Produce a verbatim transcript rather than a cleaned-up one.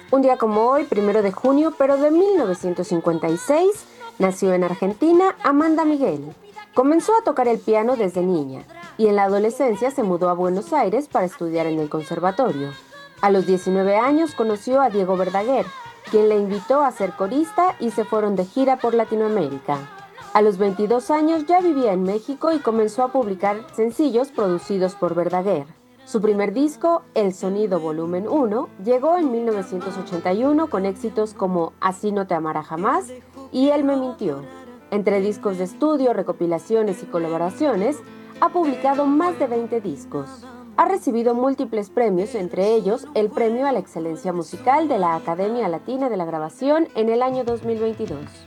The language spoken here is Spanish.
Un día como hoy, primero de junio, pero de mil novecientos cincuenta y seis, nació en Argentina Amanda Miguel. Comenzó a tocar el piano desde niña y en la adolescencia se mudó a Buenos Aires para estudiar en el conservatorio. A los diecinueve años conoció a Diego Verdaguer, quien le invitó a ser corista y se fueron de gira por Latinoamérica. A los veintidós años ya vivía en México y comenzó a publicar sencillos producidos por Verdaguer. Su primer disco, El Sonido Volumen uno, llegó en mil novecientos ochenta y uno con éxitos como Así no te amará jamás y Él me mintió. Entre discos de estudio, recopilaciones y colaboraciones, ha publicado más de veinte discos. Ha recibido múltiples premios, entre ellos el Premio a la Excelencia Musical de la Academia Latina de la Grabación en el año dos mil veintidós.